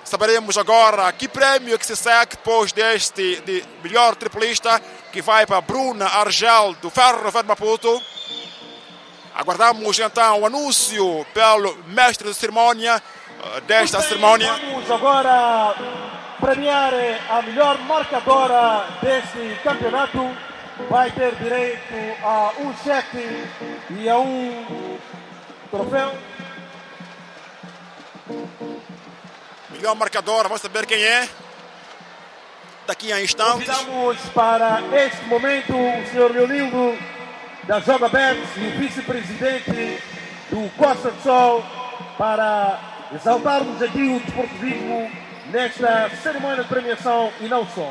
Saberemos agora que prémio que se segue depois deste de melhor triplista, que vai para Bruna Argel do Ferroviário Maputo. Aguardamos então o anúncio pelo mestre de cerimônia desta cerimônia. Vamos agora premiar a melhor marcadora deste campeonato. Vai ter direito a um cheque e a um troféu. Melhor marcadora, vamos saber quem é daqui a instantes. Convidamos para este momento o Sr. Leonildo da Joga Bets e o vice-presidente do Costa do Sol para exaltarmos aqui o desportivismo nesta cerimônia de premiação e não só.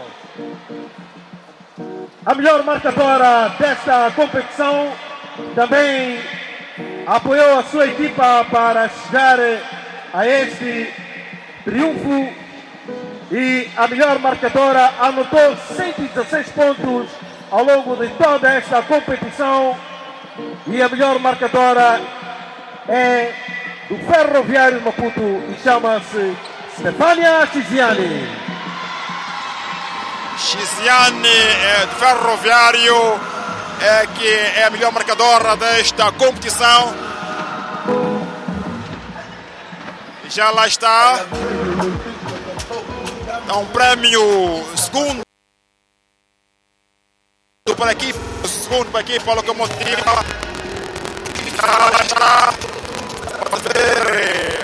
A melhor marcadora desta competição também apoiou a sua equipa para chegar a este triunfo e a melhor marcadora anotou 116 pontos ao longo de toda esta competição e a melhor marcadora é do Ferroviário Maputo e chama-se Stefania Chiziani. Chiziani do Ferroviário que é a melhor marcadora desta competição. Já lá está. É um prémio segundo para a equipe, segundo para a equipe locomotiva. Já lá está. Vamos ver